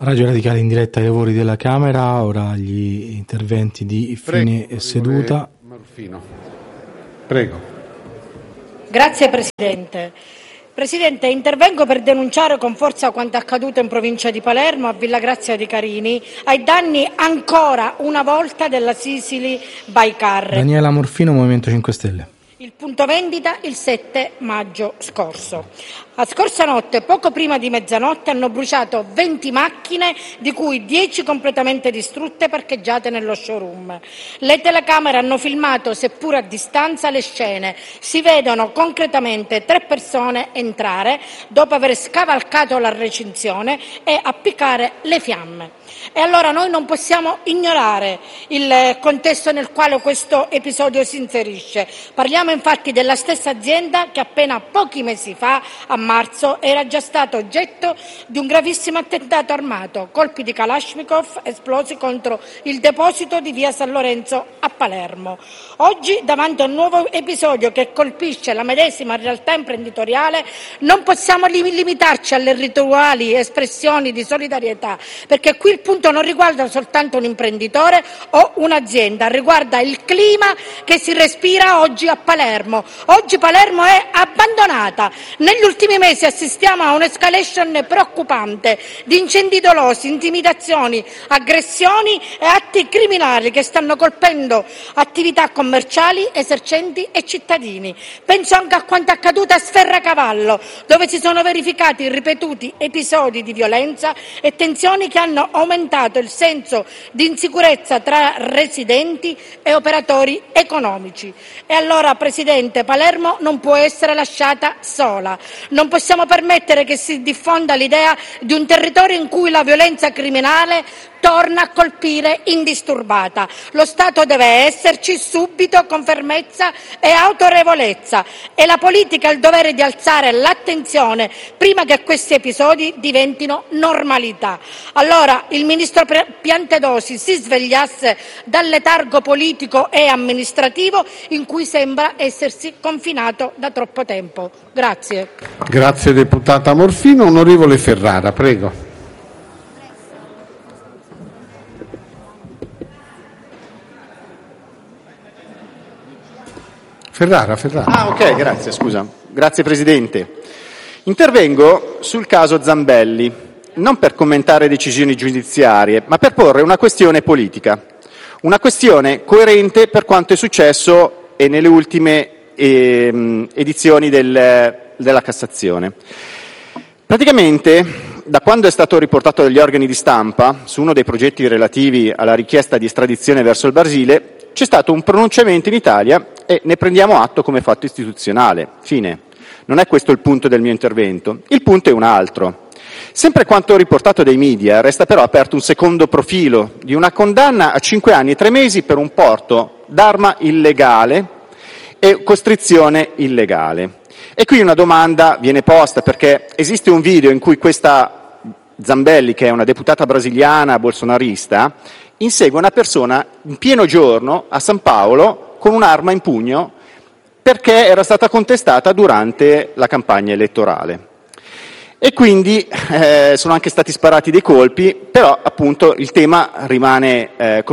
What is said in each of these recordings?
Radio Radicale in diretta ai lavori della Camera, ora gli interventi di fine seduta. Marfino. Prego. Grazie Presidente. Presidente, intervengo per denunciare con forza quanto accaduto in provincia di Palermo, a Villa Grazia di Carini, ai danni ancora una volta della Sicily by Car. Daniela Morfino, Movimento 5 Stelle. Il punto vendita il 7 maggio scorso. A scorsa notte, poco prima di mezzanotte, hanno bruciato 20 macchine, di cui 10 completamente distrutte parcheggiate nello showroom. Le telecamere hanno filmato, seppur a distanza, le scene. Si vedono concretamente 3 persone entrare dopo aver scavalcato la recinzione e appiccare le fiamme. E allora noi non possiamo ignorare il contesto nel quale questo episodio si inserisce. Parliamo infatti della stessa azienda che appena pochi mesi fa, a marzo, era già stato oggetto di un gravissimo attentato armato, colpi di Kalashnikov esplosi contro il deposito di via San Lorenzo a Palermo. Oggi, davanti a un nuovo episodio che colpisce la medesima realtà imprenditoriale, non possiamo limitarci alle rituali espressioni di solidarietà, perché qui il punto non riguarda soltanto un imprenditore o un'azienda, riguarda il clima che si respira oggi a Palermo. Oggi Palermo è abbandonata. Negli ultimi mesi assistiamo a un'escalation preoccupante di incendi dolosi, intimidazioni, aggressioni e atti criminali che stanno colpendo attività commerciali, esercenti e cittadini. Penso anche a quanto accaduto a Sferracavallo, dove si sono verificati ripetuti episodi di violenza e tensioni che hanno aumentato il senso di insicurezza tra residenti e operatori economici. E allora, Presidente, Palermo non può essere lasciata sola. Non possiamo permettere che si diffonda l'idea di un territorio in cui la violenza criminale torna a colpire indisturbata. Lo Stato deve esserci subito con fermezza e autorevolezza e la politica ha il dovere di alzare l'attenzione prima che questi episodi diventino normalità. Allora il Ministro Piantedosi si svegliasse dal letargo politico e amministrativo in cui sembra essersi confinato da troppo tempo. Grazie. Grazie deputata Morfino. Onorevole Ferrara, prego. Ferrara. Ok, grazie, scusa. Grazie Presidente. Intervengo sul caso Zambelli, non per commentare decisioni giudiziarie, ma per porre una questione politica. Una questione coerente per quanto è successo e nelle ultime edizioni della Cassazione. Praticamente, da quando è stato riportato dagli organi di stampa su uno dei progetti relativi alla richiesta di estradizione verso il Brasile, c'è stato un pronunciamento in Italia e ne prendiamo atto come fatto istituzionale. Fine. Non è questo il punto del mio intervento. Il punto è un altro. Sempre quanto riportato dai media, resta però aperto un secondo profilo di una condanna a 5 anni e 3 mesi per un porto d'arma illegale e costrizione illegale. E qui una domanda viene posta, perché esiste un video in cui questa Zambelli, che è una deputata brasiliana bolsonarista, insegue una persona in pieno giorno a San Paolo con un'arma in pugno perché era stata contestata durante la campagna elettorale. E quindi sono anche stati sparati dei colpi, però appunto il tema rimane,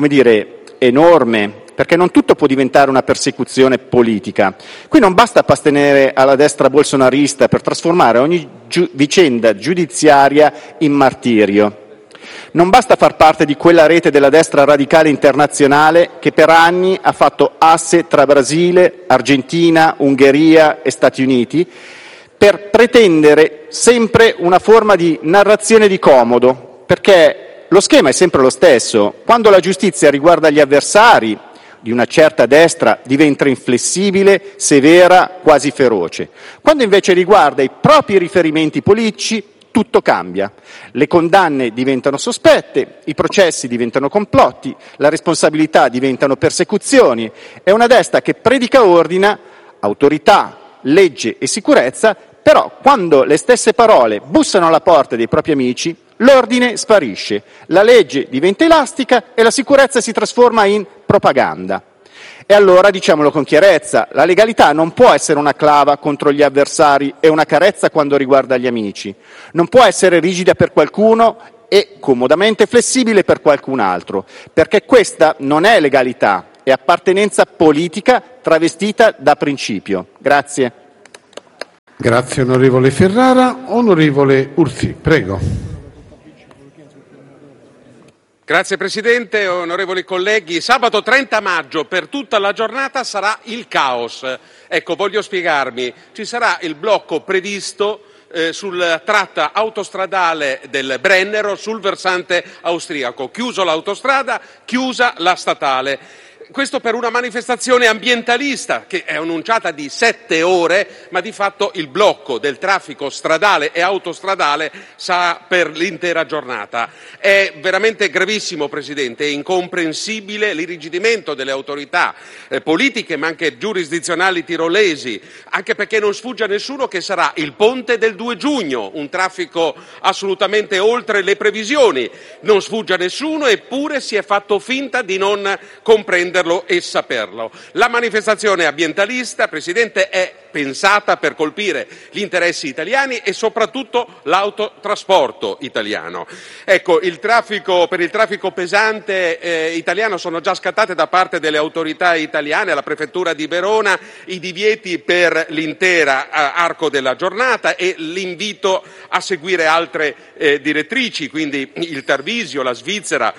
enorme, perché non tutto può diventare una persecuzione politica. Qui non basta appartenere alla destra bolsonarista per trasformare ogni vicenda giudiziaria in martirio. Non basta far parte di quella rete della destra radicale internazionale che per anni ha fatto asse tra Brasile, Argentina, Ungheria e Stati Uniti per pretendere sempre una forma di narrazione di comodo, perché lo schema è sempre lo stesso. Quando la giustizia riguarda gli avversari di una certa destra diventa inflessibile, severa, quasi feroce. Quando invece riguarda i propri riferimenti politici, tutto cambia. Le condanne diventano sospette, i processi diventano complotti, la responsabilità diventano persecuzioni. È una destra che predica ordine, autorità, legge e sicurezza, però quando le stesse parole bussano alla porta dei propri amici, l'ordine sparisce, la legge diventa elastica e la sicurezza si trasforma in propaganda. E allora, diciamolo con chiarezza, la legalità non può essere una clava contro gli avversari e una carezza quando riguarda gli amici. Non può essere rigida per qualcuno e comodamente flessibile per qualcun altro, perché questa non è legalità, è appartenenza politica travestita da principio. Grazie. Grazie onorevole Ferrara. Onorevole Ursi, prego. Grazie Presidente, onorevoli colleghi. Sabato 30 maggio per tutta la giornata sarà il caos. Ecco, voglio spiegarmi. Ci sarà il blocco previsto sulla tratta autostradale del Brennero sul versante austriaco. Chiuso l'autostrada, chiusa la statale. Questo per una manifestazione ambientalista che è annunciata di 7 ore, ma di fatto il blocco del traffico stradale e autostradale sarà per l'intera giornata. È veramente gravissimo, Presidente, è incomprensibile l'irrigidimento delle autorità politiche ma anche giurisdizionali tirolesi, anche perché non sfugge a nessuno che sarà il ponte del 2 giugno, un traffico assolutamente oltre le previsioni. Non sfugge a nessuno, eppure si è fatto finta di non comprenderlo e saperlo. La manifestazione ambientalista, Presidente, è pensata per colpire gli interessi italiani e soprattutto l'autotrasporto italiano. Ecco, per il traffico pesante italiano sono già scattate da parte delle autorità italiane, alla Prefettura di Verona, i divieti per l'intera arco della giornata e l'invito a seguire altre direttrici, quindi il Tarvisio, la Svizzera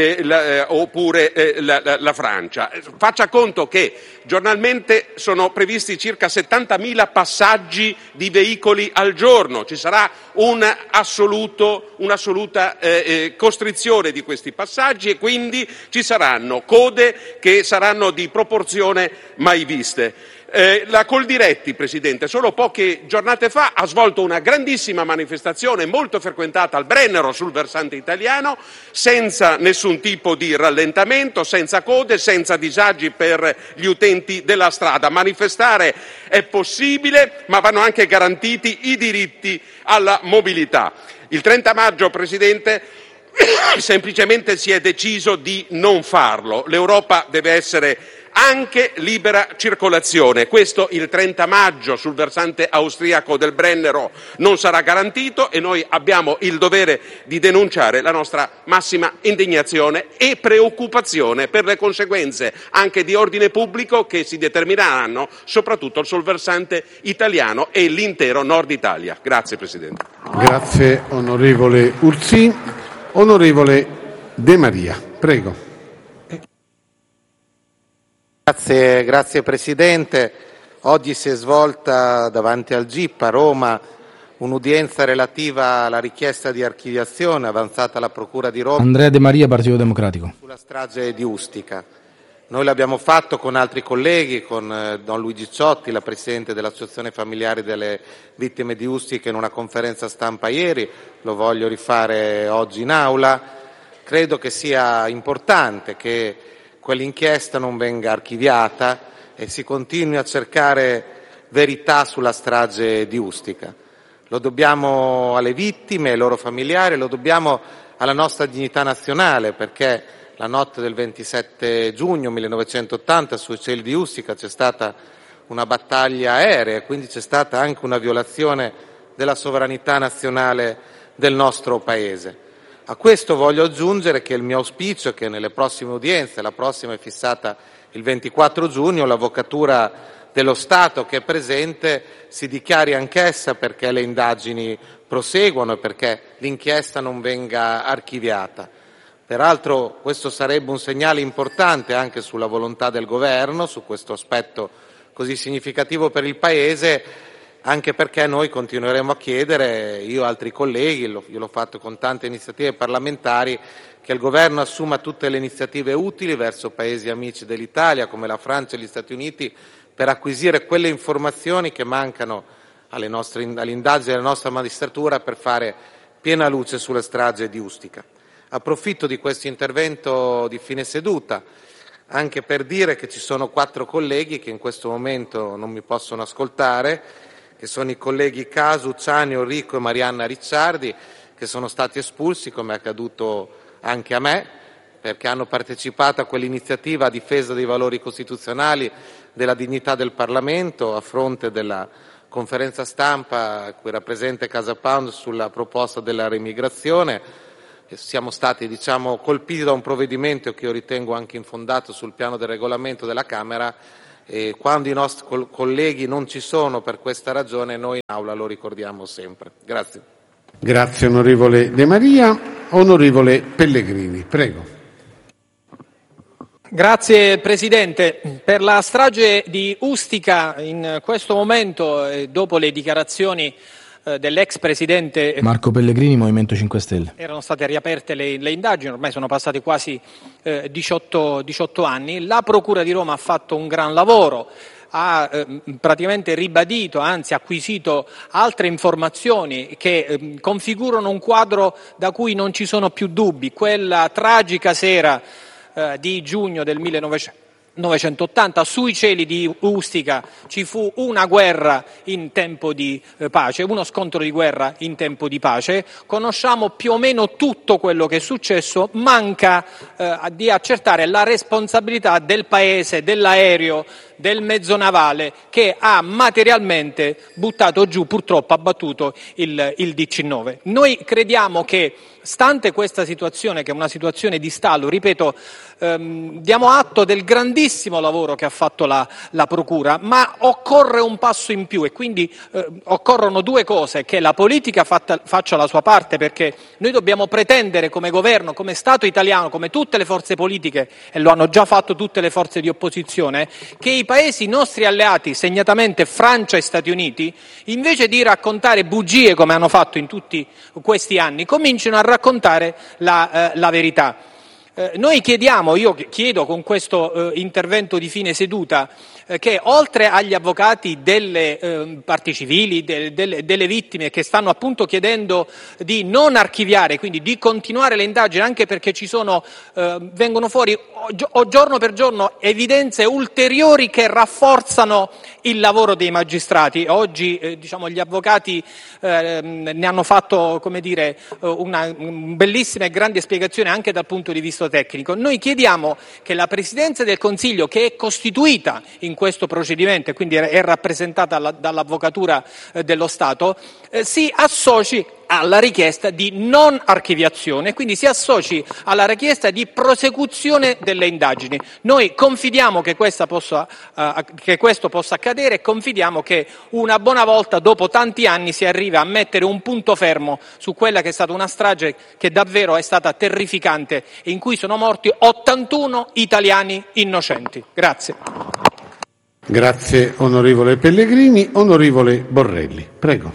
oppure la Francia. Faccia conto che giornalmente sono previsti circa 70.000 passaggi di veicoli al giorno. Ci sarà un'assoluta costrizione di questi passaggi e quindi ci saranno code che saranno di proporzione mai viste. La Coldiretti, Presidente, solo poche giornate fa ha svolto una grandissima manifestazione molto frequentata al Brennero sul versante italiano, senza nessun tipo di rallentamento, senza code, senza disagi per gli utenti della strada. Manifestare è possibile, ma vanno anche garantiti i diritti alla mobilità. Il 30 maggio, Presidente, semplicemente si è deciso di non farlo. L'Europa deve essere anche libera circolazione. Questo il 30 maggio sul versante austriaco del Brennero non sarà garantito e noi abbiamo il dovere di denunciare la nostra massima indignazione e preoccupazione per le conseguenze anche di ordine pubblico che si determineranno soprattutto sul versante italiano e l'intero Nord Italia. Grazie Presidente. Grazie onorevole Ursi. Onorevole De Maria, prego. Grazie Presidente. Oggi si è svolta davanti al GIP a Roma un'udienza relativa alla richiesta di archiviazione avanzata alla Procura di Roma. Andrea De Maria, Partito Democratico. Sulla strage di Ustica. Noi l'abbiamo fatto con altri colleghi, con Don Luigi Ciotti, la Presidente dell'Associazione Familiari delle Vittime di Ustica, in una conferenza stampa ieri, lo voglio rifare oggi in aula. Credo che sia importante che quell'inchiesta non venga archiviata e si continui a cercare verità sulla strage di Ustica. Lo dobbiamo alle vittime, ai loro familiari, lo dobbiamo alla nostra dignità nazionale, perché la notte del 27 giugno 1980 sui cieli di Ustica c'è stata una battaglia aerea e quindi c'è stata anche una violazione della sovranità nazionale del nostro Paese. A questo voglio aggiungere che il mio auspicio è che nelle prossime udienze, la prossima è fissata il 24 giugno, l'Avvocatura dello Stato che è presente si dichiari anch'essa perché le indagini proseguono e perché l'inchiesta non venga archiviata. Peraltro questo sarebbe un segnale importante anche sulla volontà del Governo, su questo aspetto così significativo per il Paese, anche perché noi continueremo a chiedere, io e altri colleghi, io l'ho fatto con tante iniziative parlamentari, che il Governo assuma tutte le iniziative utili verso Paesi amici dell'Italia come la Francia e gli Stati Uniti per acquisire quelle informazioni che mancano all'indagine della nostra magistratura per fare piena luce sulla strage di Ustica. Approfitto di questo intervento di fine seduta anche per dire che ci sono 4 colleghi che in questo momento non mi possono ascoltare, che sono i colleghi Casu, Ciani, Orrico e Marianna Ricciardi, che sono stati espulsi, come è accaduto anche a me, perché hanno partecipato a quell'iniziativa a difesa dei valori costituzionali, della dignità del Parlamento, a fronte della conferenza stampa a cui era presente Casa Pound sulla proposta della reimmigrazione, siamo stati colpiti da un provvedimento che io ritengo anche infondato sul piano del regolamento della Camera, e quando i nostri colleghi non ci sono per questa ragione noi in Aula lo ricordiamo sempre. Grazie. Grazie onorevole De Maria. Onorevole Pellegrini, prego. Grazie Presidente. Per la strage di Ustica in questo momento, dopo le dichiarazioni dell'ex Presidente Marco Pellegrini, Movimento 5 Stelle. Erano state riaperte le indagini, ormai sono passati quasi 18 anni. La Procura di Roma ha fatto un gran lavoro, ha praticamente ribadito, anzi acquisito altre informazioni che configurano un quadro da cui non ci sono più dubbi. Quella tragica sera di giugno del 1980 sui cieli di Ustica ci fu una guerra in tempo di pace, uno scontro di guerra in tempo di pace. Conosciamo più o meno tutto quello che è successo, manca di accertare la responsabilità del Paese, dell'aereo, del mezzo navale che ha materialmente buttato giù, purtroppo abbattuto il DC-9. Noi crediamo che, stante questa situazione, che è una situazione di stallo, ripeto, diamo atto del grandissimo lavoro che ha fatto la Procura, ma occorre un passo in più e quindi occorrono due cose: che la politica faccia la sua parte, perché noi dobbiamo pretendere come governo, come Stato italiano, come tutte le forze politiche, e lo hanno già fatto tutte le forze di opposizione, che i paesi nostri alleati, segnatamente Francia e Stati Uniti, invece di raccontare bugie come hanno fatto in tutti questi anni, cominciano a raccontare la verità. Noi chiediamo, io chiedo con questo intervento di fine seduta, che oltre agli avvocati delle parti civili, delle vittime che stanno appunto chiedendo di non archiviare, quindi di continuare le indagini, anche perché vengono fuori giorno per giorno evidenze ulteriori che rafforzano il lavoro dei magistrati. Oggi gli avvocati ne hanno fatto, una bellissima e grande spiegazione anche dal punto di vista tecnico. Noi chiediamo che la Presidenza del Consiglio, che è costituita in questo procedimento e quindi è rappresentata dall'Avvocatura dello Stato, si associ alla richiesta di non archiviazione e quindi si associ alla richiesta di prosecuzione delle indagini. Noi confidiamo che questo possa accadere e confidiamo che una buona volta, dopo tanti anni, si arrivi a mettere un punto fermo su quella che è stata una strage che davvero è stata terrificante e in cui sono morti 81 italiani innocenti. Grazie. Grazie onorevole Pellegrini. Onorevole Borrelli, prego.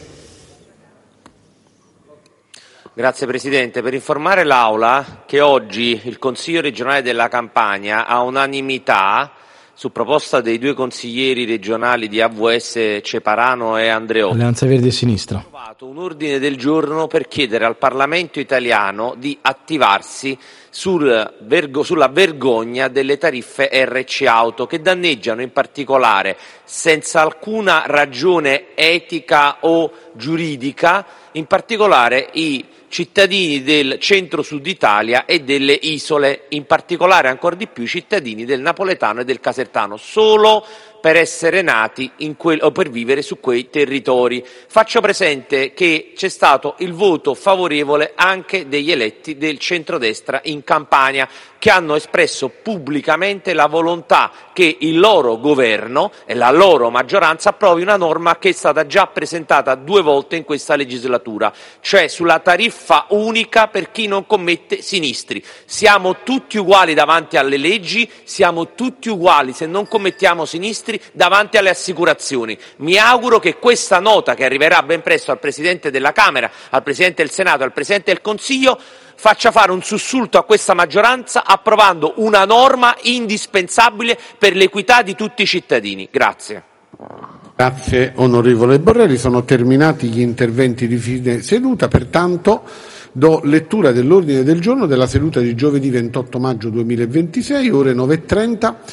Grazie Presidente. Per informare l'Aula che oggi il Consiglio regionale della Campania, a unanimità, su proposta dei due consiglieri regionali di AVS Ceparano e Andreotti, Alleanza Verdi e Sinistra, ha approvato un ordine del giorno per chiedere al Parlamento italiano di attivarsi sulla vergogna delle tariffe RC Auto, che danneggiano in particolare, senza alcuna ragione etica o giuridica, in particolare i cittadini del centro-sud Italia e delle isole, in particolare ancora di più i cittadini del napoletano e del casertano, solo per essere nati o per vivere su quei territori. Faccio presente che c'è stato il voto favorevole anche degli eletti del centrodestra in Campania, che hanno espresso pubblicamente la volontà che il loro governo e la loro maggioranza approvi una norma che è stata già presentata 2 volte in questa legislatura, cioè sulla tariffa unica per chi non commette sinistri. Siamo tutti uguali davanti alle leggi, siamo tutti uguali, se non commettiamo sinistri, davanti alle assicurazioni. Mi auguro che questa nota, che arriverà ben presto al Presidente della Camera, al Presidente del Senato e al Presidente del Consiglio, faccia fare un sussulto a questa maggioranza approvando una norma indispensabile per l'equità di tutti i cittadini. Grazie. Grazie onorevole Borrelli, sono terminati gli interventi di fine seduta, pertanto do lettura dell'ordine del giorno della seduta di giovedì 28 maggio 2026, ore 9:30.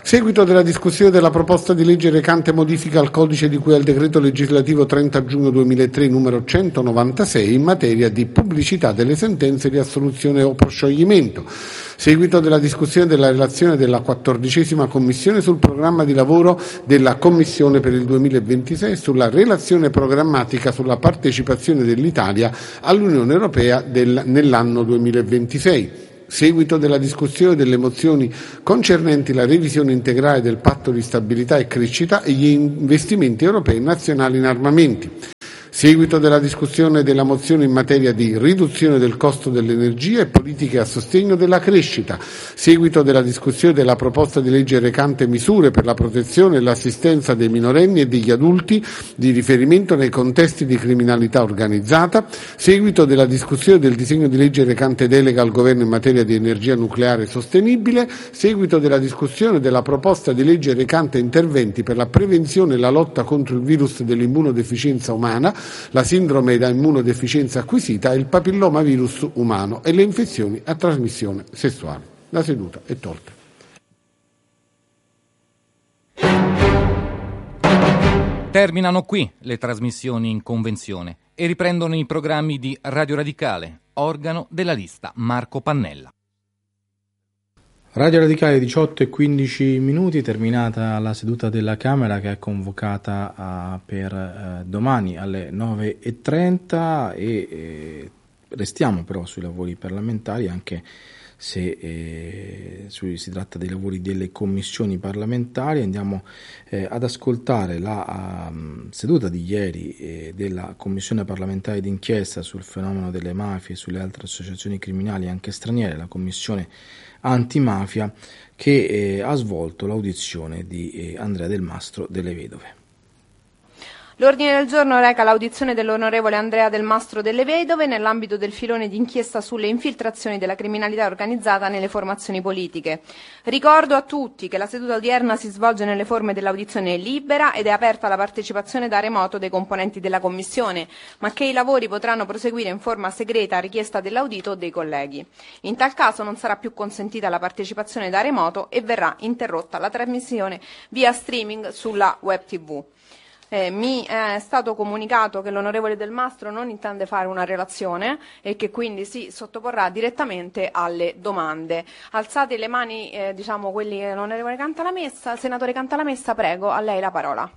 Seguito della discussione della proposta di legge recante modifica al codice di cui al decreto legislativo 30 giugno 2003 numero 196 in materia di pubblicità delle sentenze di assoluzione o proscioglimento. Seguito della discussione della relazione della 14ª Commissione sul programma di lavoro della Commissione per il 2026 e sulla relazione programmatica sulla partecipazione dell'Italia all'Unione Europea nell'anno 2026. Seguito della discussione delle mozioni concernenti la revisione integrale del Patto di stabilità e crescita e gli investimenti europei nazionali in armamenti. Seguito della discussione della mozione in materia di riduzione del costo dell'energia e politiche a sostegno della crescita. Seguito della discussione della proposta di legge recante misure per la protezione e l'assistenza dei minorenni e degli adulti di riferimento nei contesti di criminalità organizzata. Seguito della discussione del disegno di legge recante delega al governo in materia di energia nucleare sostenibile. Seguito della discussione della proposta di legge recante interventi per la prevenzione e la lotta contro il virus dell'immunodeficienza umana, la sindrome da immunodeficienza acquisita e il papillomavirus umano e le infezioni a trasmissione sessuale. La seduta è tolta. Terminano qui le trasmissioni in convenzione e riprendono i programmi di Radio Radicale, organo della lista Marco Pannella. Radio Radicale 18:15, terminata la seduta della Camera che è convocata per domani alle 9:30 e restiamo però sui lavori parlamentari, anche se si tratta dei lavori delle commissioni parlamentari. Andiamo ad ascoltare la seduta di ieri della Commissione parlamentare d'inchiesta sul fenomeno delle mafie e sulle altre associazioni criminali anche straniere, la Commissione antimafia, che ha svolto l'audizione di Andrea Del Mastro Delle Vedove. L'ordine del giorno reca l'audizione dell'onorevole Andrea Del Mastro Delle Vedove nell'ambito del filone d'inchiesta sulle infiltrazioni della criminalità organizzata nelle formazioni politiche. Ricordo a tutti che la seduta odierna si svolge nelle forme dell'audizione libera ed è aperta alla partecipazione da remoto dei componenti della Commissione, ma che i lavori potranno proseguire in forma segreta a richiesta dell'audito o dei colleghi. In tal caso non sarà più consentita la partecipazione da remoto e verrà interrotta la trasmissione via streaming sulla web TV. Mi è stato comunicato che l'onorevole Del Mastro non intende fare una relazione e che quindi si sottoporrà direttamente alle domande. Alzate le mani, quelli l'onorevole Cantalamessa. Senatore Cantalamessa, prego, a lei la parola.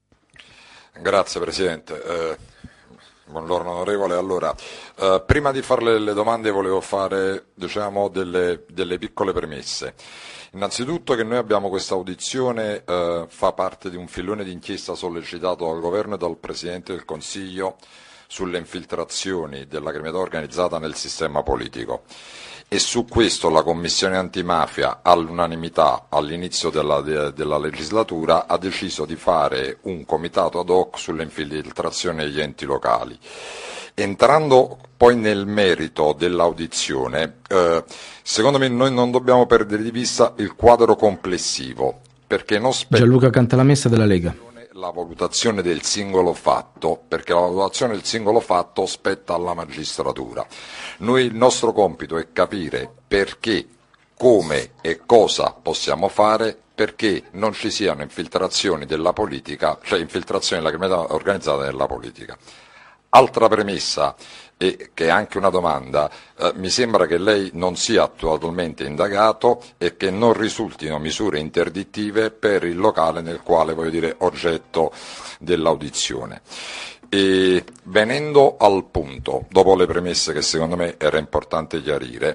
Grazie Presidente. Buongiorno onorevole. Allora, prima di farle le domande volevo fare delle piccole premesse. Innanzitutto che noi abbiamo questa audizione, fa parte di un filone d'inchiesta sollecitato dal Governo e dal Presidente del Consiglio sulle infiltrazioni della criminalità organizzata nel sistema politico. E su questo la Commissione antimafia, all'unanimità all'inizio della legislatura, ha deciso di fare un comitato ad hoc sulle infiltrazioni degli enti locali. Entrando poi nel merito dell'audizione, secondo me noi non dobbiamo perdere di vista il quadro complessivo, perché non spetta Gianluca Cantalamessa della Lega. La valutazione del singolo fatto, perché la valutazione del singolo fatto spetta alla magistratura. Il nostro compito è capire perché, come e cosa possiamo fare perché non ci siano infiltrazioni della politica, cioè infiltrazioni della criminalità organizzata nella politica. Altra premessa, e che è anche una domanda, mi sembra che lei non sia attualmente indagato e che non risultino misure interdittive per il locale nel quale, oggetto dell'audizione. E venendo al punto, dopo le premesse che secondo me era importante chiarire,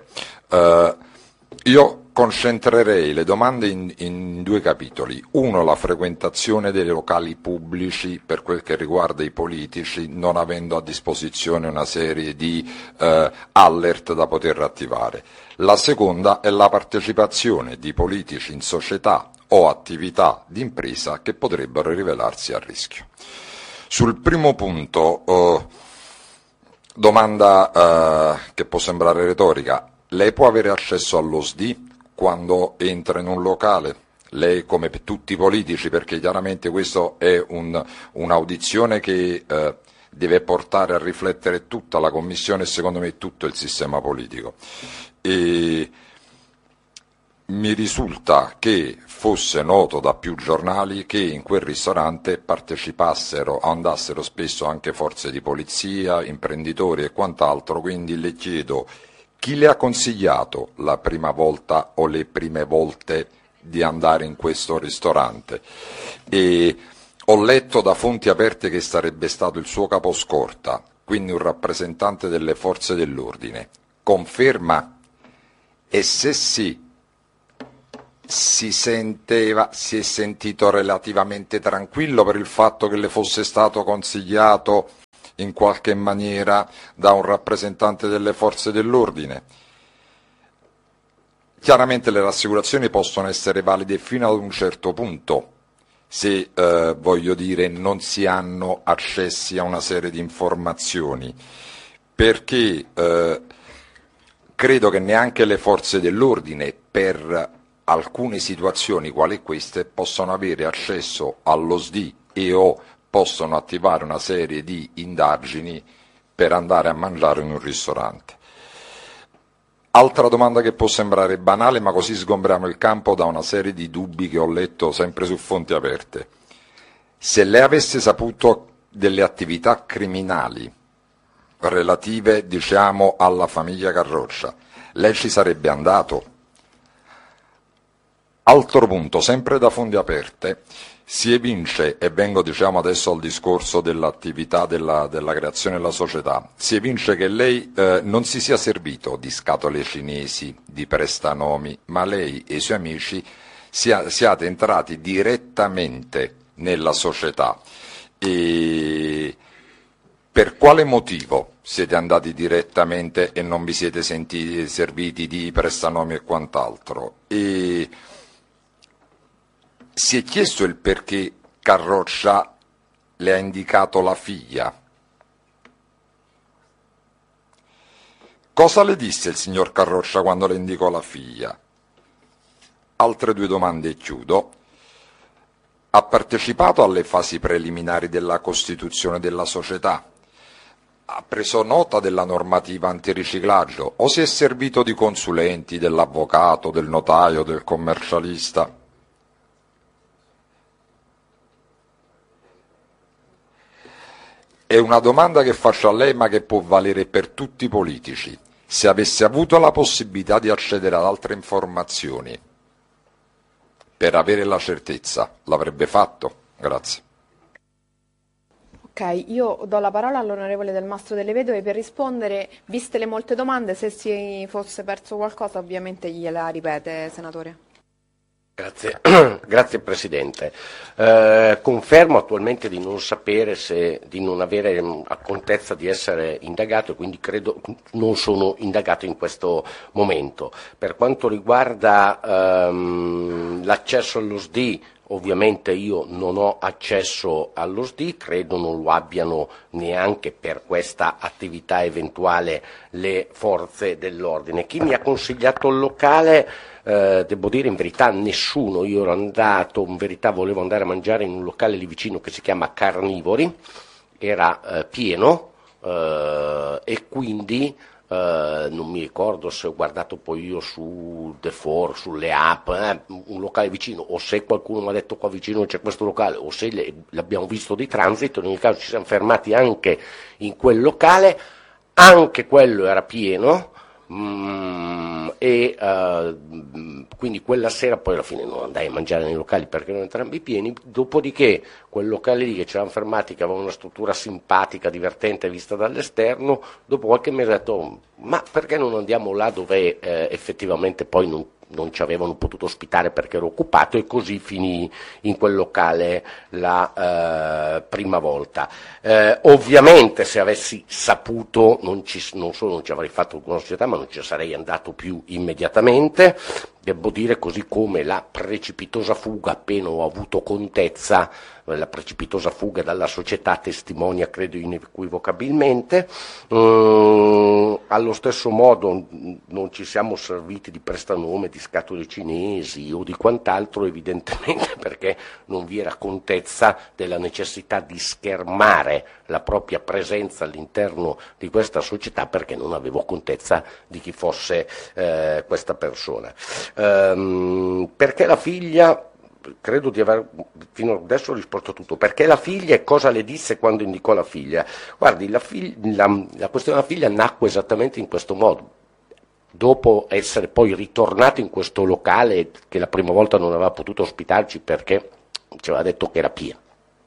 io concentrerei le domande in due capitoli. Uno, la frequentazione dei locali pubblici per quel che riguarda i politici, non avendo a disposizione una serie di alert da poter attivare. La seconda è la partecipazione di politici in società o attività di impresa che potrebbero rivelarsi a rischio. Sul primo punto, domanda che può sembrare retorica, lei può avere accesso allo SDI quando entra in un locale? Lei, come tutti i politici, perché chiaramente questo è un'audizione che deve portare a riflettere tutta la Commissione e secondo me tutto il sistema politico. mi risulta che fosse noto da più giornali che in quel ristorante andassero spesso anche forze di polizia, imprenditori e quant'altro, quindi le chiedo chi le ha consigliato la prima volta o le prime volte di andare in questo ristorante. E ho letto da fonti aperte che sarebbe stato il suo caposcorta, quindi un rappresentante delle forze dell'ordine. Conferma? E se sì, si è sentito relativamente tranquillo per il fatto che le fosse stato consigliato in qualche maniera da un rappresentante delle forze dell'ordine? Chiaramente le rassicurazioni possono essere valide fino ad un certo punto, se non si hanno accessi a una serie di informazioni, perché credo che neanche le forze dell'ordine per alcune situazioni quali queste possono avere accesso allo SDI o possono attivare una serie di indagini per andare a mangiare in un ristorante. Altra domanda che può sembrare banale, ma così sgombriamo il campo da una serie di dubbi che ho letto sempre su fonti aperte. Se lei avesse saputo delle attività criminali relative, alla famiglia Carroccia, lei ci sarebbe andato? Altro punto, sempre da fonti aperte, si evince, e vengo adesso al discorso dell'attività della creazione della società, si evince che lei non si sia servito di scatole cinesi, di prestanomi, ma lei e i suoi amici siate entrati direttamente nella società. E per quale motivo siete andati direttamente e non vi siete sentiti serviti di prestanomi e quant'altro? E si è chiesto il perché Carroccia le ha indicato la figlia? Cosa le disse il signor Carroccia quando le indicò la figlia? Altre 2 domande e chiudo. Ha partecipato alle fasi preliminari della costituzione della società? Ha preso nota della normativa antiriciclaggio o si è servito di consulenti, dell'avvocato, del notaio, del commercialista? È una domanda che faccio a lei, ma che può valere per tutti i politici. Se avesse avuto la possibilità di accedere ad altre informazioni per avere la certezza, l'avrebbe fatto? Grazie. Ok, io do la parola all'onorevole Del Mastro delle Vedove per rispondere, viste le molte domande, se si fosse perso qualcosa ovviamente gliela ripete, senatore. Grazie Presidente. Confermo attualmente di non sapere di non avere a contezza di essere indagato e quindi credo non sono indagato in questo momento. Per quanto riguarda l'accesso allo SDI, ovviamente io non ho accesso allo SDI, credo non lo abbiano neanche per questa attività eventuale le forze dell'ordine. Chi mi ha consigliato il locale? Devo dire in verità nessuno. Io ero andato, in verità volevo andare a mangiare in un locale lì vicino che si chiama Carnivori, era pieno e quindi non mi ricordo se ho guardato poi io su The Four, sulle app, un locale vicino, o se qualcuno mi ha detto qua vicino c'è questo locale, o se l'abbiamo visto di transito. In ogni caso ci siamo fermati anche in quel locale, anche quello era pieno. Quindi quella sera poi alla fine non andai a mangiare nei locali perché erano entrambi pieni. Dopodiché quel locale lì che ci eravamo fermati, che aveva una struttura simpatica, divertente vista dall'esterno, dopo qualche mese ho detto ma perché non andiamo là dove effettivamente poi non ci avevano potuto ospitare perché ero occupato, e così finì in quel locale la prima volta. Ovviamente se avessi saputo non solo non ci avrei fatto alcuna società, ma non ci sarei andato più immediatamente. Devo dire, così come la precipitosa fuga, appena ho avuto contezza, la precipitosa fuga dalla società testimonia, credo inequivocabilmente. allo stesso modo non ci siamo serviti di prestanome, di scatole cinesi o di quant'altro, evidentemente perché non vi era contezza della necessità di schermare la propria presenza all'interno di questa società, perché non avevo contezza di chi fosse questa persona. Perché la figlia... Credo di aver fino adesso risposto a tutto. Perché la figlia e cosa le disse quando indicò la figlia? Guardi, la questione della figlia nacque esattamente in questo modo. Dopo essere poi ritornato in questo locale che la prima volta non aveva potuto ospitarci perché ci aveva detto che era pia.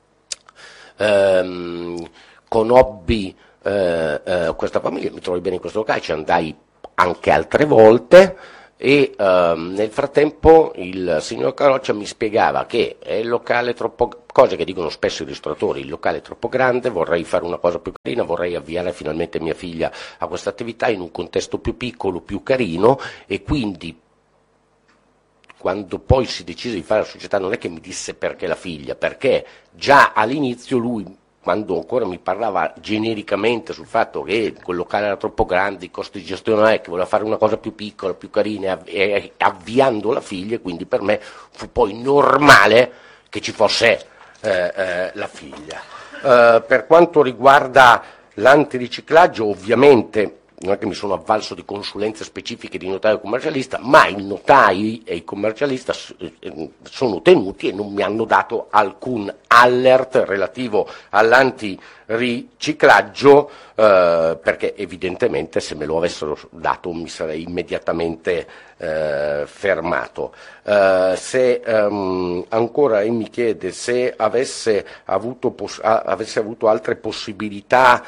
Conobbi questa famiglia, mi trovai bene in questo locale, ci andai anche altre volte. E nel frattempo il signor Caroccia mi spiegava che è il locale troppo, cose che dicono spesso i ristoratori, il locale è troppo grande, vorrei fare una cosa più carina, vorrei avviare finalmente mia figlia a questa attività in un contesto più piccolo, più carino, e quindi quando poi si decise di fare la società non è che mi disse perché la figlia, perché già all'inizio lui, quando ancora mi parlava genericamente sul fatto che quel locale era troppo grande, i costi di gestione, che voleva fare una cosa più piccola, più carina, avviando la figlia, e quindi per me fu poi normale che ci fosse la figlia. Per quanto riguarda l'antiriciclaggio, ovviamente non è che mi sono avvalso di consulenze specifiche di notaio commercialista, ma i notai e i commercialisti sono tenuti e non mi hanno dato alcun alert relativo all'antiriciclaggio, perché evidentemente se me lo avessero dato mi sarei immediatamente fermato. Se ancora mi chiede se avesse avuto altre possibilità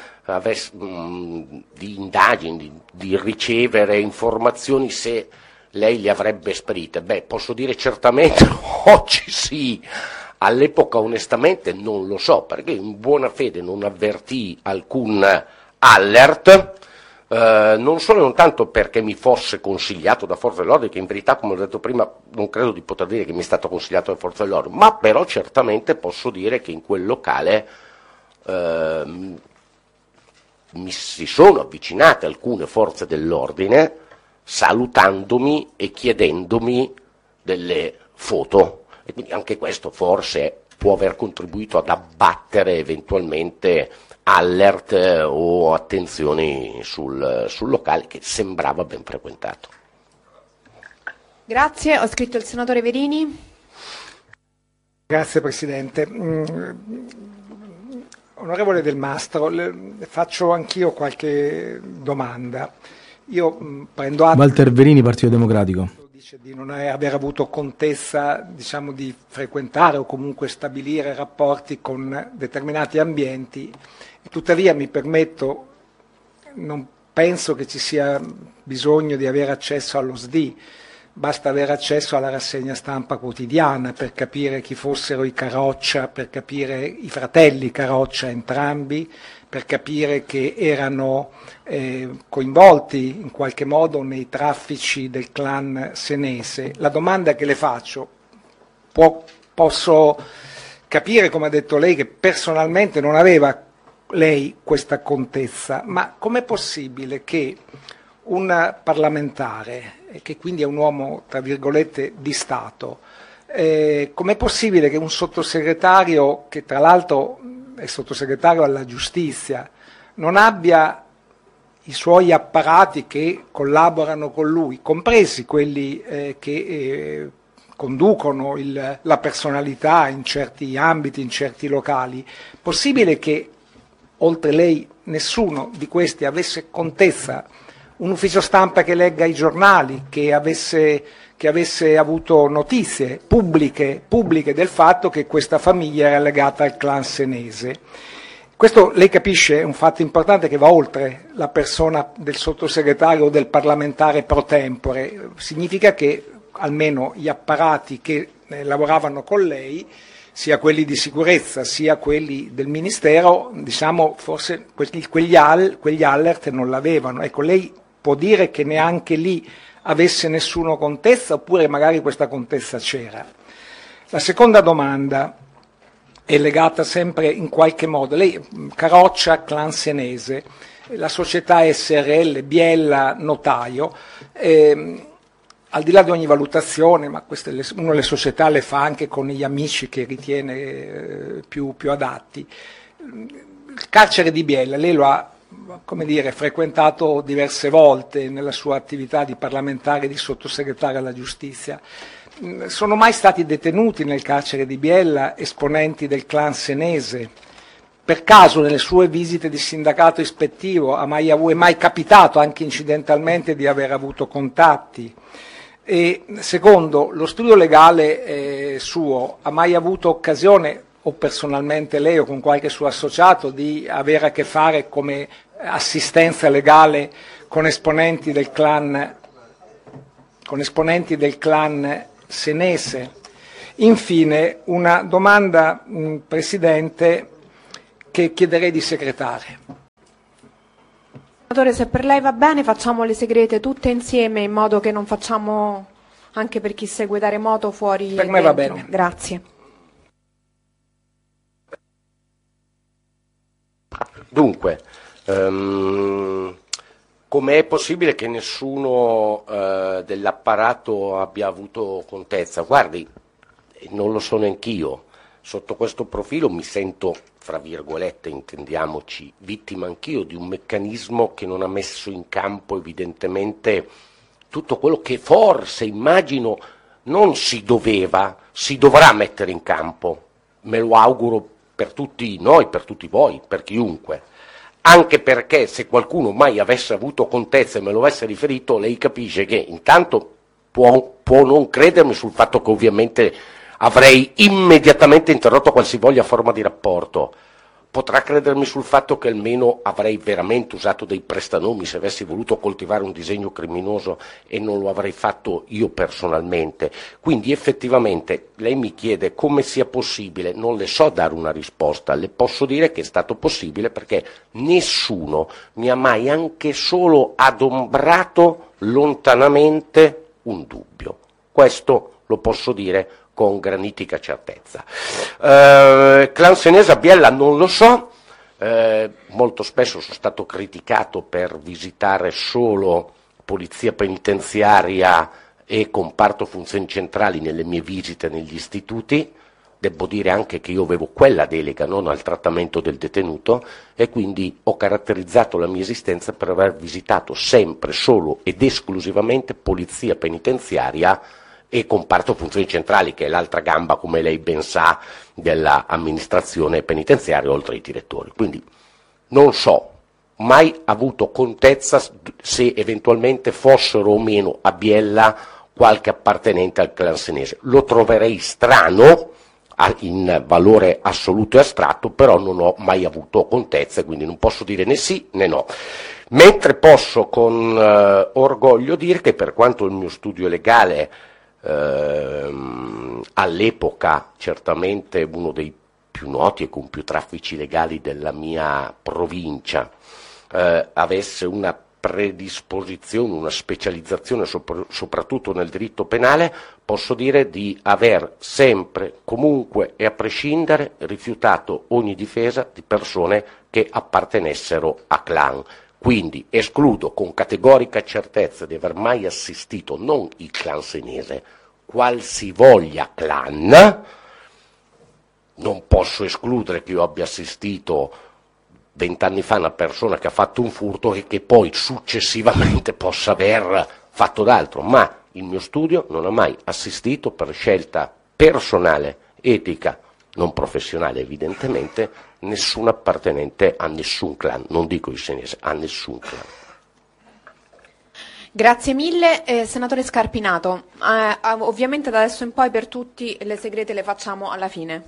di indagini, di ricevere informazioni, se lei le avrebbe esperite, posso dire certamente oggi sì. All'epoca onestamente non lo so, perché in buona fede non avvertii alcun alert, non solo e non tanto perché mi fosse consigliato da Forze dell'Ordine, che in verità, come ho detto prima, non credo di poter dire che mi è stato consigliato da Forze dell'Ordine, ma però certamente posso dire che in quel locale mi si sono avvicinate alcune forze dell'ordine salutandomi e chiedendomi delle foto, e quindi anche questo forse può aver contribuito ad abbattere eventualmente alert o attenzioni sul locale, che sembrava ben frequentato. Grazie, ho scritto il senatore Verini. Grazie Presidente. Onorevole Del Mastro, le faccio anch'io qualche domanda. Io prendo atto... Walter Verini, Partito Democratico. Dice di non aver avuto contezza, diciamo, di frequentare o comunque stabilire rapporti con determinati ambienti. Tuttavia mi permetto, non penso che ci sia bisogno di avere accesso allo SDI. Basta avere accesso alla rassegna stampa quotidiana per capire chi fossero i Caroccia, per capire i fratelli Caroccia entrambi, per capire che erano coinvolti in qualche modo nei traffici del clan senese. La domanda che le faccio, posso capire, come ha detto lei, che personalmente non aveva lei questa contezza, ma com'è possibile che un parlamentare, che quindi è un uomo, tra virgolette, di Stato, com'è possibile che un sottosegretario, che tra l'altro è sottosegretario alla giustizia, non abbia i suoi apparati che collaborano con lui, compresi quelli che conducono la personalità in certi ambiti, in certi locali? Possibile che, oltre lei, nessuno di questi avesse contezza? Un ufficio stampa che legga i giornali, che avesse avuto notizie pubbliche del fatto che questa famiglia era legata al clan senese. Questo, lei capisce, è un fatto importante che va oltre la persona del sottosegretario o del parlamentare pro tempore. Significa che almeno gli apparati che lavoravano con lei, sia quelli di sicurezza sia quelli del Ministero, diciamo, forse quegli alert non l'avevano. Ecco, lei può dire che neanche lì avesse nessuno contezza, oppure magari questa contezza c'era? La seconda domanda, è legata sempre in qualche modo. Lei, Caroccia, clan senese, la società SRL, Biella, notaio, al di là di ogni valutazione, ma queste uno le società le fa anche con gli amici che ritiene più adatti. Il carcere di Biella, lei lo ha, come dire, frequentato diverse volte nella sua attività di parlamentare e di sottosegretario alla giustizia. Sono mai stati detenuti nel carcere di Biella esponenti del clan senese? Per caso nelle sue visite di sindacato ispettivo è mai capitato anche incidentalmente di aver avuto contatti? E secondo, lo studio legale suo ha mai avuto occasione, o personalmente lei o con qualche suo associato, di avere a che fare come assistenza legale con esponenti del clan senese? Infine, una domanda, Presidente, che chiederei di secretare. Senatore, se per lei va bene, facciamo le segrete tutte insieme in modo che non facciamo, anche per chi segue da remoto, fuori. Per me va bene. Grazie. Dunque, com'è possibile che nessuno dell'apparato abbia avuto contezza? Guardi, non lo so neanch'io. Sotto questo profilo mi sento, fra virgolette, intendiamoci, vittima anch'io di un meccanismo che non ha messo in campo evidentemente tutto quello che forse, immagino, non si dovrà mettere in campo. Me lo auguro per tutti noi, per tutti voi, per chiunque. Anche perché se qualcuno mai avesse avuto contezza e me lo avesse riferito, lei capisce che intanto può non credermi sul fatto che ovviamente avrei immediatamente interrotto qualsivoglia forma di rapporto. Potrà credermi sul fatto che almeno avrei veramente usato dei prestanomi se avessi voluto coltivare un disegno criminoso e non lo avrei fatto io personalmente. Quindi effettivamente lei mi chiede come sia possibile, non le so dare una risposta, le posso dire che è stato possibile perché nessuno mi ha mai anche solo adombrato lontanamente un dubbio. Questo lo posso dire con granitica certezza. Clan senese a Biella non lo so, molto spesso sono stato criticato per visitare solo polizia penitenziaria e comparto funzioni centrali nelle mie visite negli istituti. Devo dire anche che io avevo quella delega, non al trattamento del detenuto, e quindi ho caratterizzato la mia esistenza per aver visitato sempre, solo ed esclusivamente polizia penitenziaria e comparto funzioni centrali, che è l'altra gamba, come lei ben sa, dell'amministrazione penitenziaria, oltre ai direttori. Quindi non so, mai avuto contezza se eventualmente fossero o meno a Biella qualche appartenente al clan senese. Lo troverei strano in valore assoluto e astratto, però non ho mai avuto contezza, quindi non posso dire né sì né no. Mentre posso con orgoglio dire che per quanto il mio studio legale all'epoca certamente uno dei più noti e con più traffici legali della mia provincia avesse una predisposizione, una specializzazione soprattutto nel diritto penale, posso dire di aver sempre, comunque e a prescindere rifiutato ogni difesa di persone che appartenessero a clan. Quindi escludo con categorica certezza di aver mai assistito, non il clan senese, qualsivoglia clan. Non posso escludere che io abbia assistito 20 anni fa una persona che ha fatto un furto e che poi successivamente possa aver fatto d'altro, ma il mio studio non ha mai assistito per scelta personale, etica, non professionale evidentemente, nessun appartenente a nessun clan, non dico il senese, a nessun clan. Grazie mille, senatore Scarpinato. Ovviamente da adesso in poi per tutti le segrete le facciamo alla fine.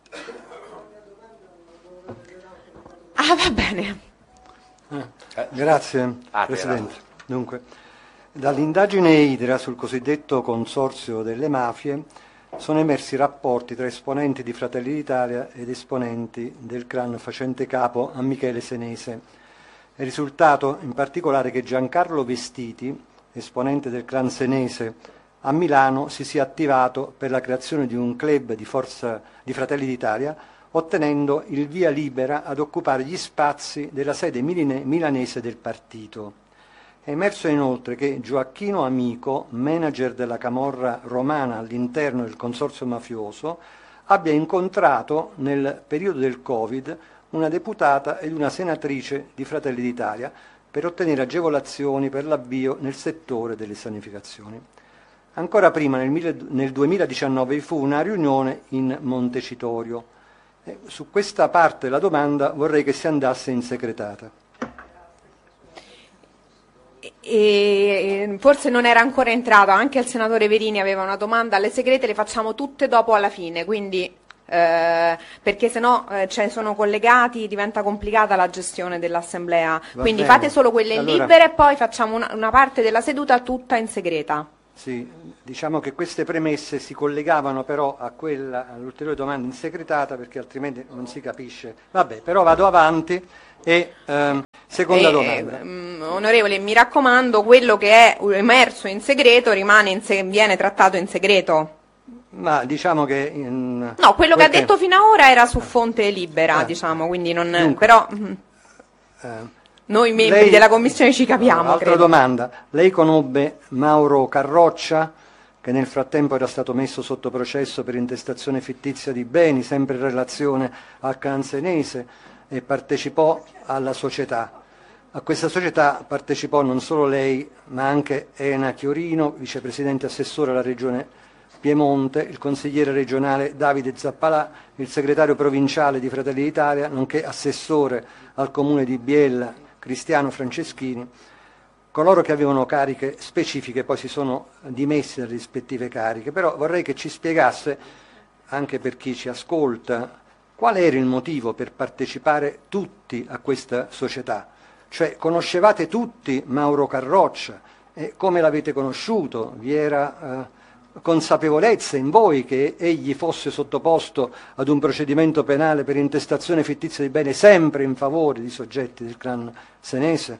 Va bene. Grazie Presidente. Dunque, dall'indagine Idra sul cosiddetto consorzio delle mafie sono emersi rapporti tra esponenti di Fratelli d'Italia ed esponenti del clan facente capo a Michele Senese. È risultato in particolare che Giancarlo Vestiti, esponente del clan senese, a Milano si sia attivato per la creazione di un club di Fratelli d'Italia ottenendo il via libera ad occupare gli spazi della sede milanese del partito. È emerso inoltre che Gioacchino Amico, manager della camorra romana all'interno del consorzio mafioso, abbia incontrato nel periodo del Covid una deputata ed una senatrice di Fratelli d'Italia per ottenere agevolazioni per l'avvio nel settore delle sanificazioni. Ancora prima, nel 2019, vi fu una riunione in Montecitorio. Su questa parte della domanda vorrei che si andasse in segretata. E forse non era ancora entrata, anche il senatore Verini aveva una domanda, le segrete le facciamo tutte dopo alla fine, quindi perché sennò sono collegati, diventa complicata la gestione dell'assemblea, quindi bene. Fate solo quelle libere e poi facciamo una parte della seduta tutta in segreta. Sì, diciamo che queste premesse si collegavano però all'ulteriore domanda in segretata, perché altrimenti non si capisce. Vabbè, però vado avanti e seconda domanda. Onorevole, mi raccomando, quello che è emerso in segreto viene trattato in segreto. Ma diciamo che no, quello che ha detto fino ad ora era su fonte libera, diciamo, quindi non dunque, però noi membri della Commissione ci capiamo. Altra domanda. Lei conobbe Mauro Carroccia, che nel frattempo era stato messo sotto processo per intestazione fittizia di beni, sempre in relazione al clan senese, e partecipò alla società. A questa società partecipò non solo lei, ma anche Ena Chiorino, vicepresidente assessore alla Regione Piemonte, il consigliere regionale Davide Zappalà, il segretario provinciale di Fratelli d'Italia, nonché assessore al comune di Biella, Cristiano Franceschini. Coloro che avevano cariche specifiche poi si sono dimessi dalle rispettive cariche, però vorrei che ci spiegasse, anche per chi ci ascolta, qual era il motivo per partecipare tutti a questa società. Cioè, conoscevate tutti Mauro Carroccia, e come l'avete conosciuto? Vi era consapevolezza in voi che egli fosse sottoposto ad un procedimento penale per intestazione fittizia di bene sempre in favore di soggetti del clan senese?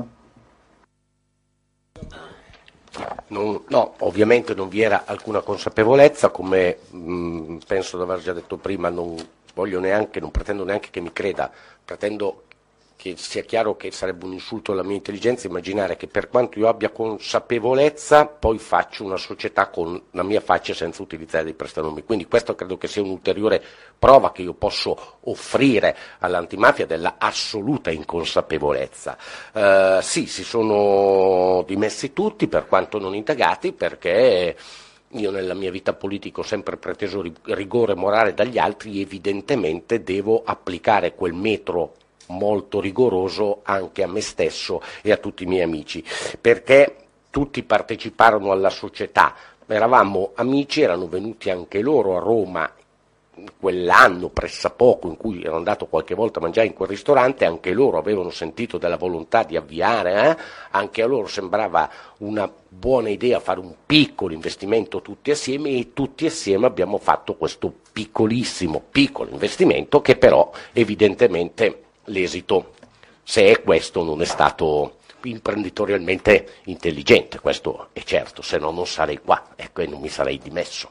No, ovviamente non vi era alcuna consapevolezza, come penso di aver già detto prima, non pretendo neanche che mi creda, pretendo che sia chiaro che sarebbe un insulto alla mia intelligenza immaginare che per quanto io abbia consapevolezza poi faccio una società con la mia faccia senza utilizzare dei prestanomi. Quindi questo credo che sia un'ulteriore prova che io posso offrire all'antimafia della assoluta inconsapevolezza. Sì, si sono dimessi tutti, per quanto non indagati, perché io nella mia vita politica ho sempre preteso rigore morale dagli altri, evidentemente devo applicare quel metro molto rigoroso anche a me stesso e a tutti i miei amici, perché tutti parteciparono alla società, eravamo amici, erano venuti anche loro a Roma quell'anno pressappoco in cui ero andato qualche volta a mangiare in quel ristorante, anche loro avevano sentito della volontà di avviare, anche a loro sembrava una buona idea fare un piccolo investimento tutti assieme, e tutti assieme abbiamo fatto questo piccolo investimento che però evidentemente l'esito, se è questo, non è stato imprenditorialmente intelligente, questo è certo, se no non sarei qua, ecco, e non mi sarei dimesso.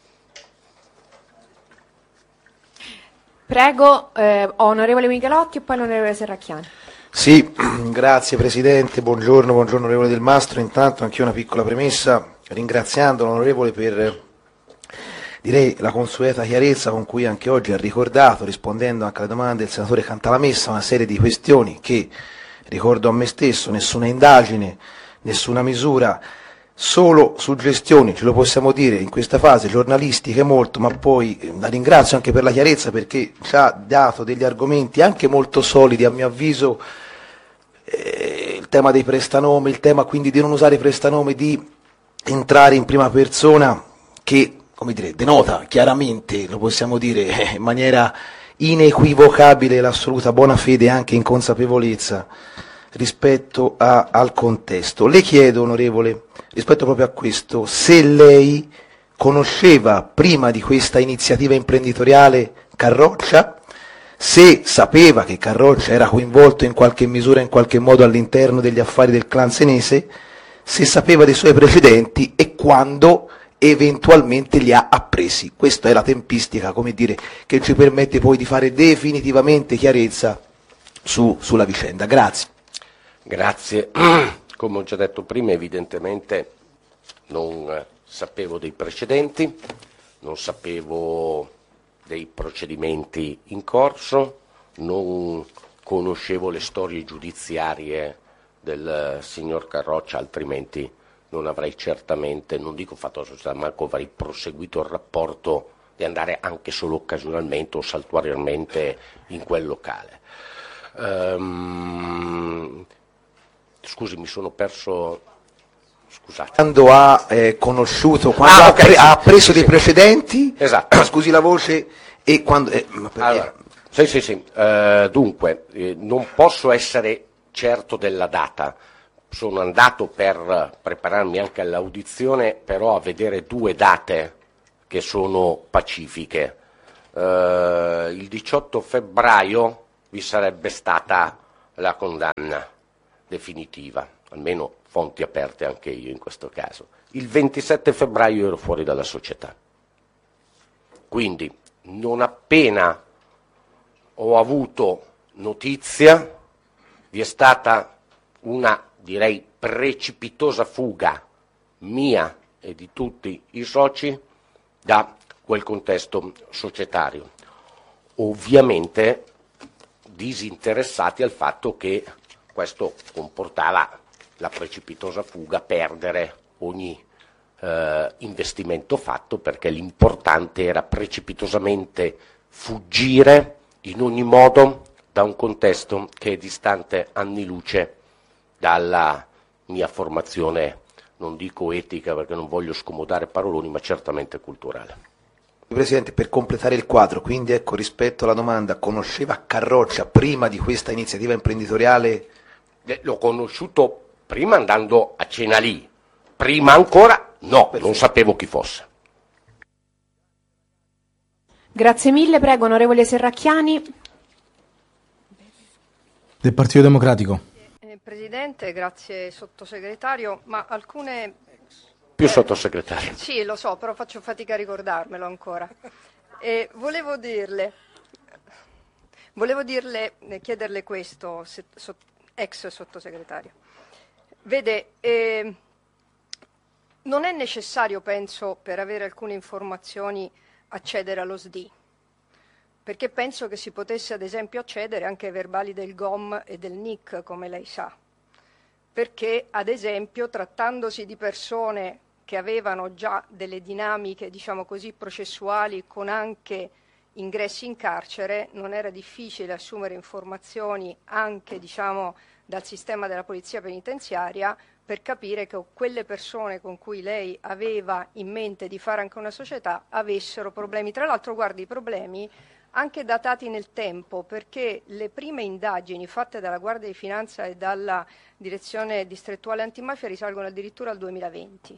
Prego, onorevole Michelotti e poi l'onorevole Serracchiani. Sì, grazie Presidente, buongiorno onorevole Del Mastro. Intanto anch'io una piccola premessa, ringraziando l'onorevole per direi la consueta chiarezza con cui anche oggi ha ricordato, rispondendo anche alle domande del senatore Cantalamessa, una serie di questioni che, ricordo a me stesso, nessuna indagine, nessuna misura, solo suggestioni, ce lo possiamo dire in questa fase, giornalistiche molto, ma poi la ringrazio anche per la chiarezza perché ci ha dato degli argomenti anche molto solidi, a mio avviso, il tema dei prestanomi, il tema quindi di non usare i prestanomi, di entrare in prima persona, che come dire, denota chiaramente, lo possiamo dire in maniera inequivocabile, l'assoluta buona fede e anche inconsapevolezza rispetto al contesto. Le chiedo, onorevole, rispetto proprio a questo, se lei conosceva prima di questa iniziativa imprenditoriale Carroccia, se sapeva che Carroccia era coinvolto in qualche misura, in qualche modo all'interno degli affari del clan senese, se sapeva dei suoi precedenti e quando eventualmente li ha appresi. Questa è la tempistica, come dire, che ci permette poi di fare definitivamente chiarezza sulla vicenda. Grazie. Grazie. Come ho già detto prima, evidentemente non sapevo dei precedenti, non sapevo dei procedimenti in corso, non conoscevo le storie giudiziarie del signor Carroccia, altrimenti non avrei certamente, non dico fatto la società, ma avrei proseguito il rapporto di andare anche solo occasionalmente o saltuariamente in quel locale. Scusi, mi sono perso. Scusate. Quando ha conosciuto, quando ha appreso dei precedenti, esatto. Scusi la voce, e quando. Allora, sì. Dunque, non posso essere certo della data. Sono andato per prepararmi anche all'audizione, però a vedere due date che sono pacifiche. Il 18 febbraio vi sarebbe stata la condanna definitiva, almeno fonti aperte anche io in questo caso. Il 27 febbraio ero fuori dalla società. Quindi, non appena ho avuto notizia, vi è stata una, direi, precipitosa fuga mia e di tutti i soci da quel contesto societario. Ovviamente disinteressati al fatto che questo comportava la precipitosa fuga, perdere ogni investimento fatto, perché l'importante era precipitosamente fuggire in ogni modo da un contesto che è distante anni luce dalla mia formazione, non dico etica perché non voglio scomodare paroloni, ma certamente culturale. Presidente, per completare il quadro, quindi ecco, rispetto alla domanda, conosceva Carroccia prima di questa iniziativa imprenditoriale? L'ho conosciuto prima andando a cena lì, prima ancora no, non sapevo chi fosse. Grazie mille, prego onorevole Serracchiani. Del Partito Democratico. Presidente, grazie sottosegretario, ma alcune... Più sottosegretario. Sì, lo so, però faccio fatica a ricordarmelo ancora. Volevo chiederle questo, ex sottosegretario. Vede, non è necessario, penso, per avere alcune informazioni, accedere allo SDI, perché penso che si potesse ad esempio accedere anche ai verbali del GOM e del NIC, come lei sa, perché ad esempio trattandosi di persone che avevano già delle dinamiche, diciamo così, processuali con anche ingressi in carcere, non era difficile assumere informazioni anche, diciamo, dal sistema della polizia penitenziaria per capire che quelle persone con cui lei aveva in mente di fare anche una società avessero problemi. Tra l'altro, guardi, i problemi anche datati nel tempo, perché le prime indagini fatte dalla Guardia di Finanza e dalla Direzione Distrettuale Antimafia risalgono addirittura al 2020.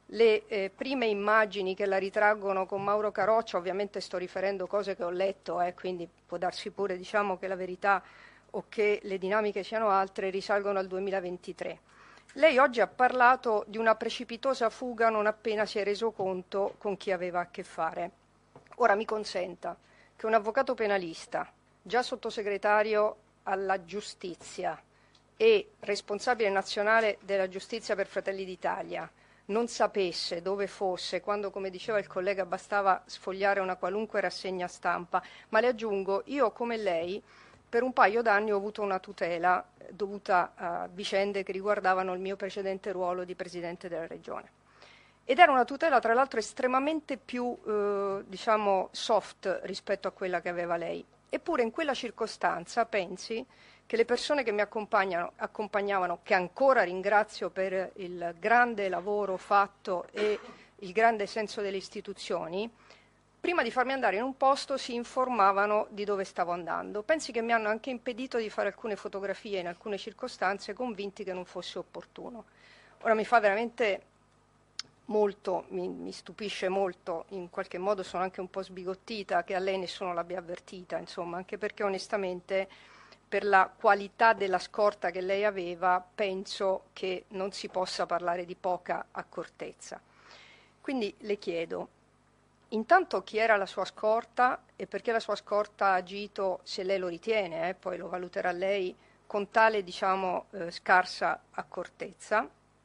Le prime immagini che la ritraggono con Mauro Carroccia, ovviamente sto riferendo cose che ho letto, quindi può darsi pure, diciamo, che la verità o che le dinamiche siano altre, risalgono al 2023. Lei oggi ha parlato di una precipitosa fuga non appena si è reso conto con chi aveva a che fare. Ora mi consenta che un avvocato penalista, già sottosegretario alla giustizia e responsabile nazionale della giustizia per Fratelli d'Italia, non sapesse dove fosse quando, come diceva il collega, bastava sfogliare una qualunque rassegna stampa. Ma le aggiungo, io come lei per un paio d'anni ho avuto una tutela dovuta a vicende che riguardavano il mio precedente ruolo di Presidente della Regione. Ed era una tutela, tra l'altro, estremamente più, diciamo, soft rispetto a quella che aveva lei. Eppure in quella circostanza, pensi, che le persone che mi accompagnavano, che ancora ringrazio per il grande lavoro fatto e il grande senso delle istituzioni, prima di farmi andare in un posto si informavano di dove stavo andando. Pensi che mi hanno anche impedito di fare alcune fotografie in alcune circostanze, convinti che non fosse opportuno. Ora mi fa veramente molto, mi stupisce molto, in qualche modo sono anche un po' sbigottita che a lei nessuno l'abbia avvertita, insomma, anche perché onestamente per la qualità della scorta che lei aveva penso che non si possa parlare di poca accortezza. Quindi le chiedo, intanto chi era la sua scorta e perché la sua scorta ha agito, se lei lo ritiene, poi lo valuterà lei, con tale scarsa accortezza.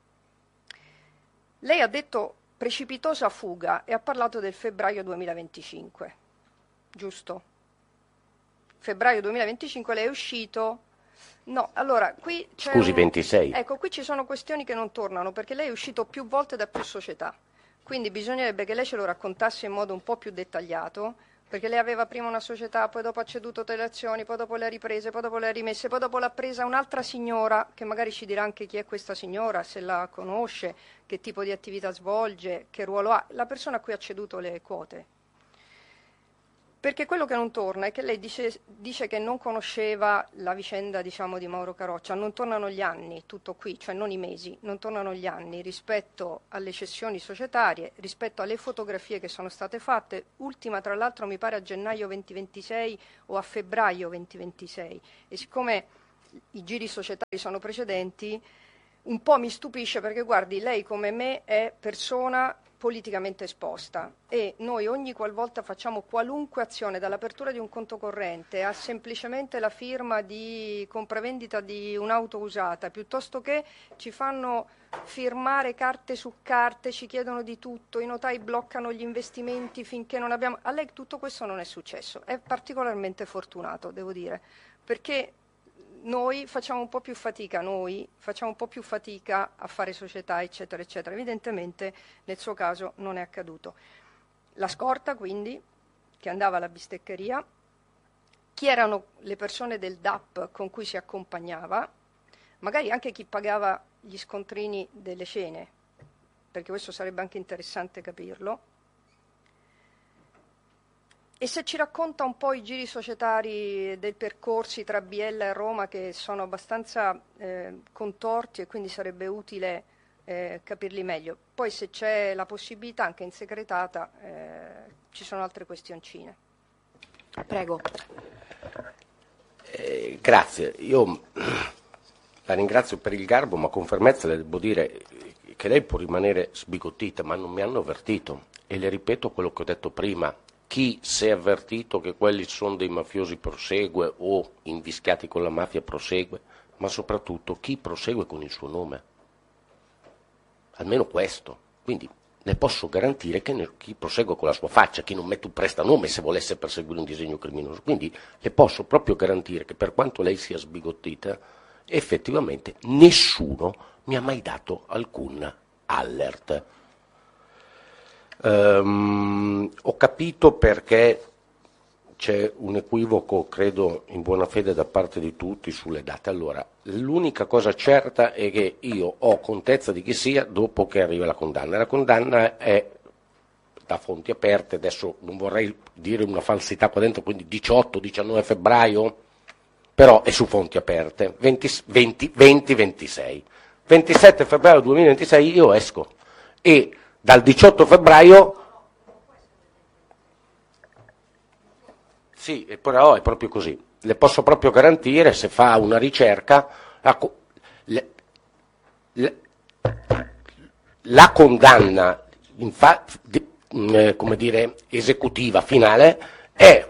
Lei ha detto precipitosa fuga e ha parlato del febbraio 2025, giusto? Febbraio 2025 lei è uscito? No, allora qui c'è Scusi, 26. Ecco, qui ci sono questioni che non tornano, perché lei è uscito più volte da più società, quindi bisognerebbe che lei ce lo raccontasse in modo un po' più dettagliato, perché lei aveva prima una società, poi dopo ha ceduto delle azioni, poi dopo le ha riprese, poi dopo le ha rimesse, poi dopo l'ha presa un'altra signora, che magari ci dirà anche chi è questa signora, se la conosce, che tipo di attività svolge, che ruolo ha, la persona a cui ha ceduto le quote. Perché quello che non torna è che lei dice che non conosceva la vicenda, di Mauro Caroccia. Non tornano gli anni, tutto qui, cioè non i mesi, non tornano gli anni rispetto alle cessioni societarie, rispetto alle fotografie che sono state fatte. Ultima, tra l'altro, mi pare a gennaio 2026 o a febbraio 2026. E siccome i giri societari sono precedenti, un po' mi stupisce perché, guardi, lei come me è persona politicamente esposta e noi ogni qualvolta facciamo qualunque azione, dall'apertura di un conto corrente a semplicemente la firma di compravendita di un'auto usata, piuttosto che ci fanno firmare carte su carte, ci chiedono di tutto, i notai bloccano gli investimenti finché non abbiamo... A lei tutto questo non è successo, è particolarmente fortunato, devo dire, perché noi facciamo un po' più fatica, a fare società, eccetera, eccetera. Evidentemente nel suo caso non è accaduto. La scorta, quindi, che andava alla bisteccheria, chi erano le persone del DAP con cui si accompagnava, magari anche chi pagava gli scontrini delle cene, perché questo sarebbe anche interessante capirlo. E se ci racconta un po' i giri societari dei percorsi tra Biella e Roma, che sono abbastanza contorti e quindi sarebbe utile capirli meglio. Poi se c'è la possibilità, anche in segretata, ci sono altre questioncine. Prego. Grazie, io la ringrazio per il garbo, ma con fermezza le devo dire che lei può rimanere sbigottita, ma non mi hanno avvertito. E le ripeto quello che ho detto prima. Chi si è avvertito che quelli sono dei mafiosi prosegue o invischiati con la mafia prosegue, ma soprattutto chi prosegue con il suo nome. Almeno questo. Quindi le posso garantire che chi prosegue con la sua faccia, chi non mette un prestanome se volesse perseguire un disegno criminoso. Quindi le posso proprio garantire che per quanto lei sia sbigottita, effettivamente nessuno mi ha mai dato alcun alert. Ho capito perché c'è un equivoco, credo, in buona fede da parte di tutti sulle date. Allora, l'unica cosa certa è che io ho contezza di chi sia dopo che arriva la condanna. La condanna è da fonti aperte, adesso non vorrei dire una falsità qua dentro, quindi 18-19 febbraio, però è su fonti aperte, 20-26. 27 febbraio 2026 io esco e dal 18 febbraio, sì, però è proprio così, le posso proprio garantire, se fa una ricerca, la condanna come dire, esecutiva finale è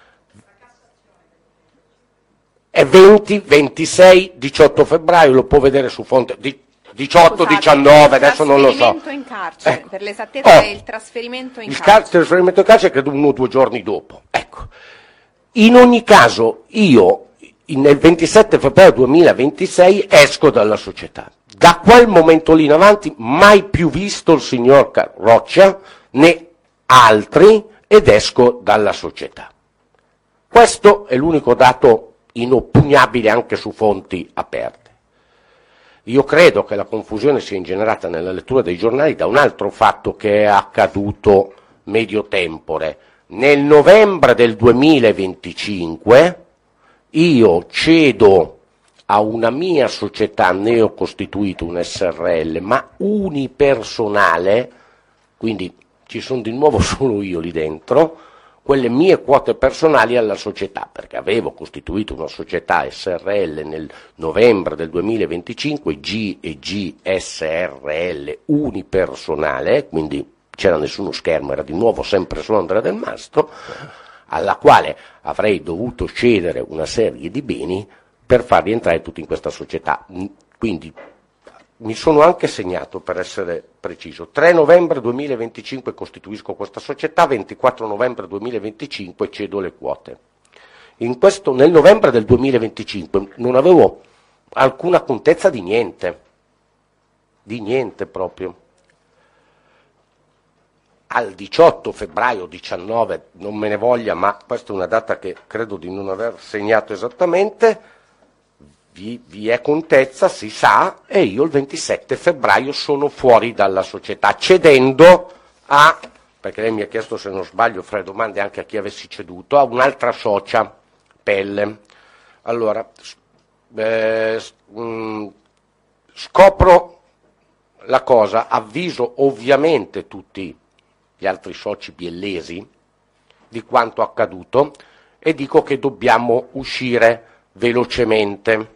20, 26, 18 febbraio, lo può vedere su fonte... 18, 19, adesso non lo so. Il trasferimento in carcere, per l'esattezza è il trasferimento in carcere. Il trasferimento in carcere credo 1 o 2 giorni dopo. Ecco. In ogni caso io nel 27 febbraio 2026 esco dalla società. Da quel momento lì in avanti mai più visto il signor Caroccia né altri ed esco dalla società. Questo è l'unico dato inoppugnabile anche su fonti aperte. Io credo che la confusione sia ingenerata nella lettura dei giornali da un altro fatto che è accaduto medio tempore. Nel novembre del 2025 io cedo a una mia società neocostituita, un SRL, ma unipersonale, quindi ci sono di nuovo solo io lì dentro, quelle mie quote personali alla società, perché avevo costituito una società SRL nel novembre del 2025, G&G SRL unipersonale, quindi c'era nessuno schermo, era di nuovo sempre solo Andrea Del Mastro, alla quale avrei dovuto cedere una serie di beni per far rientrare tutti in questa società. Quindi mi sono anche segnato, per essere preciso, 3 novembre 2025 costituisco questa società, 24 novembre 2025 cedo le quote. Nel novembre del 2025 non avevo alcuna contezza di niente proprio. Al 18 febbraio 19, non me ne voglia, ma questa è una data che credo di non aver segnato esattamente, vi è contezza, si sa, e io il 27 febbraio sono fuori dalla società, cedendo a, perché lei mi ha chiesto se non sbaglio fra le domande anche a chi avessi ceduto, a un'altra socia, Pelle. Allora, scopro la cosa, avviso ovviamente tutti gli altri soci biellesi di quanto accaduto e dico che dobbiamo uscire velocemente.